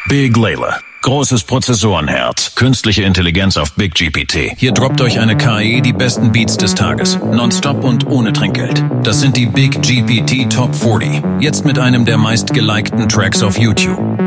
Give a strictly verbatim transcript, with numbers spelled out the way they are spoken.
Big Layla. Großes Prozessorenherz. Künstliche Intelligenz auf Big G P T. Hier droppt euch eine K I die besten Beats des Tages. Nonstop und ohne Trinkgeld. Das sind die Big G P T Top vierzig. Jetzt mit einem der meist gelikten Tracks auf YouTube.